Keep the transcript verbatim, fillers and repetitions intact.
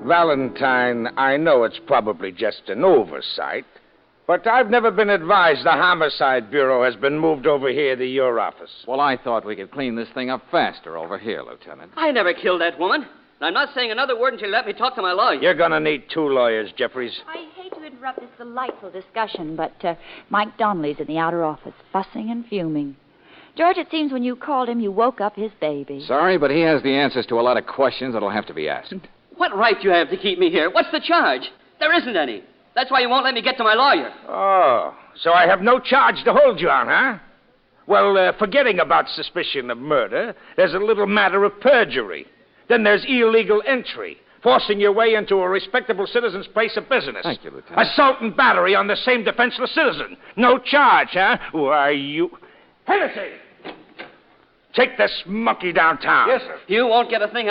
Valentine, I know it's probably just an oversight, but I've never been advised the Homicide Bureau has been moved over here to your office. Well, I thought we could clean this thing up faster over here, Lieutenant. I never killed that woman. And I'm not saying another word until you let me talk to my lawyer. You're going to need two lawyers, Jeffries. I hate to interrupt this delightful discussion, but uh, Mike Donnelly's in the outer office, fussing and fuming. George, it seems when you called him, you woke up his baby. Sorry, but he has the answers to a lot of questions that'll have to be asked. What right do you have to keep me here? What's the charge? There isn't any. That's why you won't let me get to my lawyer. Oh, so I have no charge to hold you on, huh? Well, uh, forgetting about suspicion of murder, there's a little matter of perjury. Then there's illegal entry, forcing your way into a respectable citizen's place of business. Thank you, Lieutenant. Assault and battery on the same defenseless citizen. No charge, huh? Why, you... Hennessy! Take this monkey downtown. Yes, sir. You won't get a thing